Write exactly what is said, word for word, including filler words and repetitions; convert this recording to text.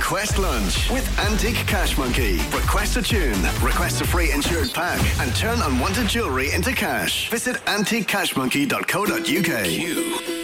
Request lunch with Antique Cash Monkey. Request a tune, request a free insured pack, and turn unwanted jewellery into cash. Visit antique cash monkey dot co dot uk.